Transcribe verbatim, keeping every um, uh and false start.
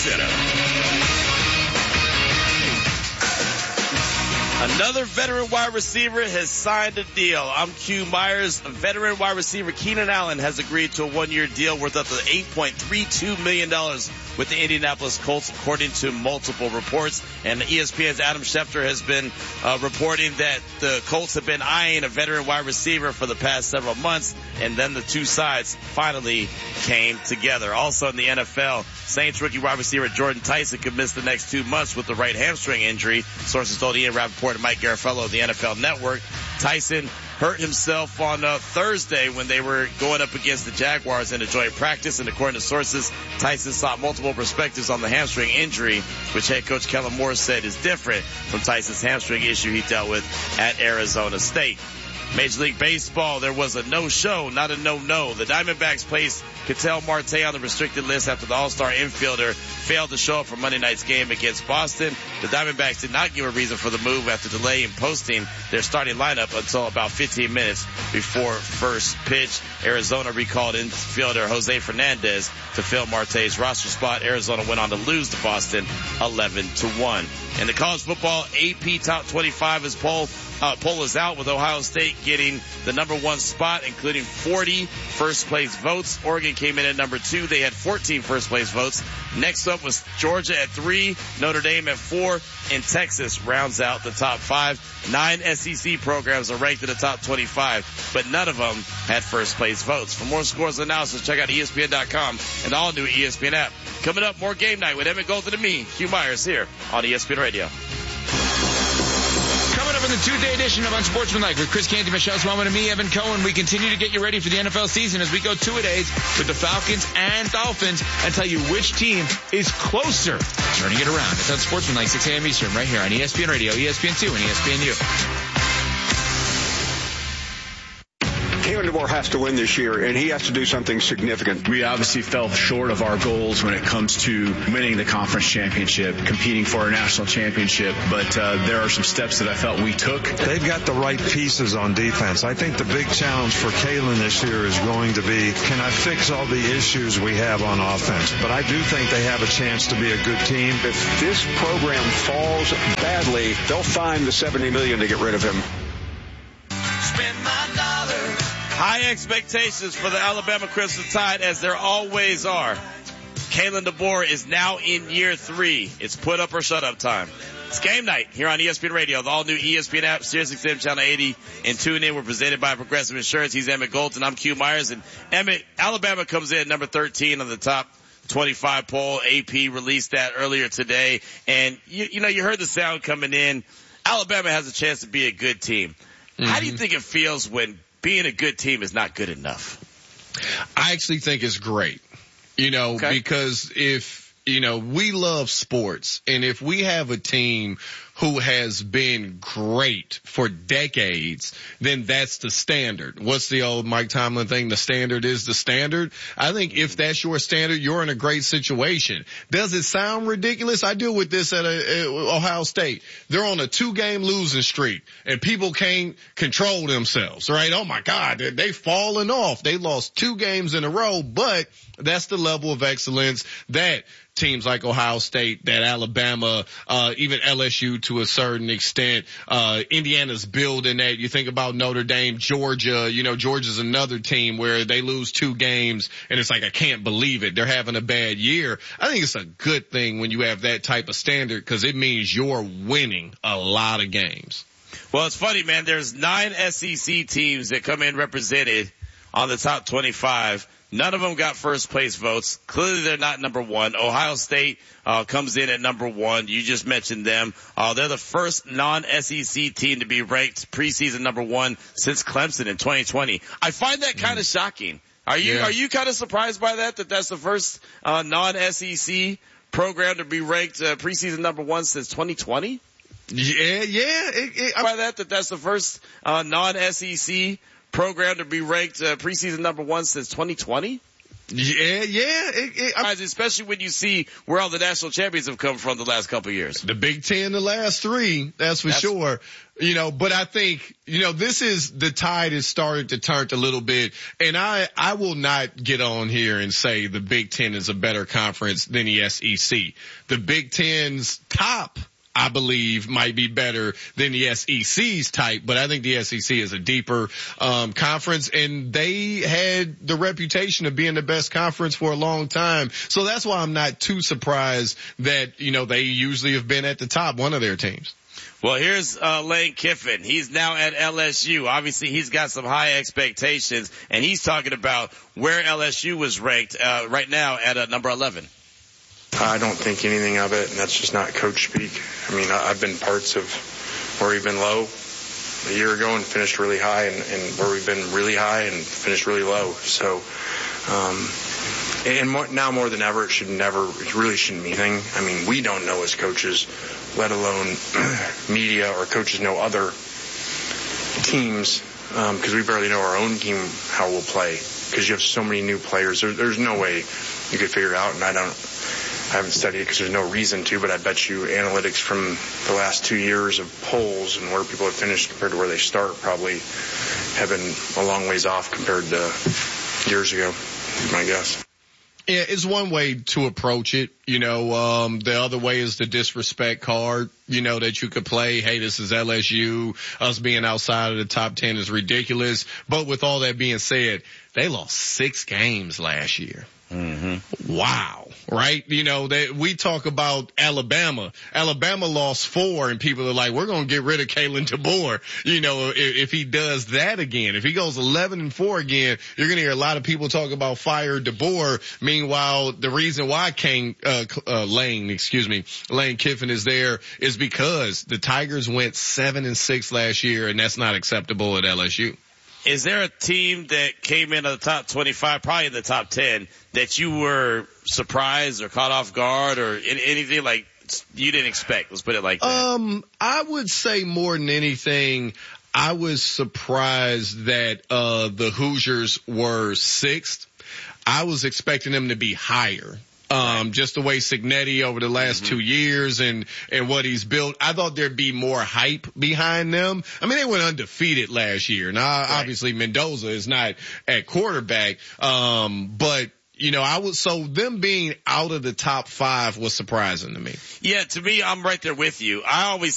Center. Another veteran wide receiver has signed a deal. I'm Q Myers. Veteran wide receiver Keenan Allen has agreed to a one-year deal worth up to eight point three two million dollars with the Indianapolis Colts, according to multiple reports. And E S P N's Adam Schefter has been uh, reporting that the Colts have been eyeing a veteran wide receiver for the past several months, and then the two sides finally came together. Also in the N F L, Saints rookie wide receiver Jordan Tyson could miss the next two months with the right hamstring injury. Sources told Ian Rappaport and Mike Garafolo of the N F L Network. Tyson hurt himself on uh, Thursday when they were going up against the Jaguars in a joint practice, and according to sources, Tyson sought multiple perspectives on the hamstring injury, which head coach Kellen Moore said is different from Tyson's hamstring issue he dealt with at Arizona State. Major League Baseball, there was a no-show, not a no-no. The Diamondbacks placed Ketel Marte on the restricted list after the All-Star infielder failed to show up for Monday night's game against Boston. The Diamondbacks did not give a reason for the move after delay in posting their starting lineup until about fifteen minutes before first pitch. Arizona recalled infielder Jose Fernandez to fill Marte's roster spot. Arizona went on to lose to Boston eleven to one. In the college football A P Top twenty-five is poll, uh, poll is out with Ohio State getting the number one spot, including forty first place votes. Oregon came in at number two. They had fourteen first place votes. Next up was Georgia at three, Notre Dame at four, and Texas rounds out the top five. Nine S E C programs are ranked in the top twenty-five, but none of them had first place votes. For more scores and analysis, check out E S P N dot com and the all new E S P N app. Coming up, more Game Night with Emmett Golden and me, Hugh Myers, here on E S P N Radio. Coming up in the Tuesday edition of Unsportsmanlike with Chris Canty, Michelle Swellman, and me, Evan Cohen, we continue to get you ready for the N F L season as we go two-a-days with the Falcons and Dolphins and tell you which team is closer turning it around. It's Unsportsmanlike, six a.m. Eastern, right here on E S P N Radio, E S P N two, and E S P N U. Kalen DeBoer has to win this year, and he has to do something significant. We obviously fell short of our goals when it comes to winning the conference championship, competing for our national championship, but uh, there are some steps that I felt we took. They've got the right pieces on defense. I think the big challenge for Kalen this year is going to be, can I fix all the issues we have on offense? But I do think they have a chance to be a good team. If this program falls badly, they'll find the seventy million dollars to get rid of him. Spend my dollar. High expectations for the Alabama Crimson Tide, as there always are. Kalen DeBoer is now in year three. It's put up or shut up time. It's Game Night here on E S P N Radio. The all-new E S P N app, SiriusXM Channel eighty, and tune in. We're presented by Progressive Insurance. He's Emmett Golden. I'm Q Myers. And Emmett, Alabama comes in at number thirteen on the top twenty-five poll. A P released that earlier today. And, you, you know, you heard the sound coming in. Alabama has a chance to be a good team. Mm-hmm. How do you think it feels when being a good team is not good enough? I actually think it's great, you know, okay. because if, you know, we love sports, and if we have a team who has been great for decades, then that's the standard. What's the old Mike Tomlin thing? The standard is the standard. I think if that's your standard, you're in a great situation. Does it sound ridiculous? I deal with this at, a, at Ohio State. They're on a two-game losing streak, and people can't control themselves, right? Oh, my God, they've fallen off. They lost two games in a row, but that's the level of excellence that teams like Ohio State, that Alabama, uh, even L S U to a certain extent, uh, Indiana's building that. You think about Notre Dame, Georgia, you know, Georgia's another team where they lose two games and it's like, I can't believe it. They're having a bad year. I think it's a good thing when you have that type of standard because it means you're winning a lot of games. Well, it's funny, man. There's nine S E C teams that come in represented on the top twenty-five. None of them got first place votes. Clearly they're not number one. Ohio State, uh, comes in at number one. You just mentioned them. Uh, they're the first non-S E C team to be ranked preseason number one since Clemson in twenty twenty. I find that kind of mm. shocking. Are you, yeah. are you kind of surprised by that, that that's the first, uh, non-S E C program to be ranked, uh, preseason number one since twenty twenty? Yeah, yeah. It, it, by that, that that's the first, uh, non-S E C program to be ranked uh, preseason number one since twenty twenty? Yeah, yeah. It, it, especially when you see where all the national champions have come from the last couple of years. The Big Ten, the last three, that's for that's, sure. You know, but I think, you know, this is, the tide has started to turn a little bit. And I, I will not get on here and say the Big Ten is a better conference than the S E C. The Big Ten's top, I believe, might be better than the S E C's type, but I think the S E C is a deeper um conference, and they had the reputation of being the best conference for a long time. So that's why I'm not too surprised that, you know, they usually have been at the top, one of their teams. Well, here's uh Lane Kiffin. He's now at L S U. Obviously, he's got some high expectations, and he's talking about where L S U was ranked uh right now at uh, number eleven. I don't think anything of it, and that's just not coach speak. I mean, I've been parts of where we've been low a year ago and finished really high, and, and where we've been really high and finished really low. So, um, and more, now more than ever, it should never, it really shouldn't be anything. I mean, we don't know as coaches, let alone media or coaches know other teams, because um, we barely know our own team how we'll play, because you have so many new players. There, there's no way you could figure it out, and I don't. I haven't studied it because there's no reason to, but I bet you analytics from the last two years of polls and where people have finished compared to where they start probably have been a long ways off compared to years ago, is my guess. Yeah, it's one way to approach it. You know, um, the other way is the disrespect card, you know, that you could play. Hey, this is L S U. Us being outside of the top ten is ridiculous. But with all that being said, they lost six games last year. Mm-hmm. Wow. Right? You know, they, we talk about Alabama. Alabama lost four, and people are like, we're going to get rid of Kalen DeBoer. You know, if, if he does that again, if he goes eleven and four again, you're going to hear a lot of people talk about fire DeBoer. Meanwhile, the reason why Kane, uh, uh, Lane, excuse me, Lane Kiffin is there is because the Tigers went seven and six last year, and that's not acceptable at L S U. Is there a team that came into the top twenty-five, probably in the top ten, that you were surprised or caught off guard or anything like you didn't expect? Let's put it like that. Um, I would say more than anything, I was surprised that uh the Hoosiers were sixth. I was expecting them to be higher. Um, just the way Cignetti over the last mm-hmm. two years and, and what he's built. I thought there'd be more hype behind them. I mean, they went undefeated last year. Now, right. Obviously Mendoza is not at quarterback. Um, but, you know, I was, so them being out of the top five was surprising to me. Yeah, to me, I'm right there with you. I always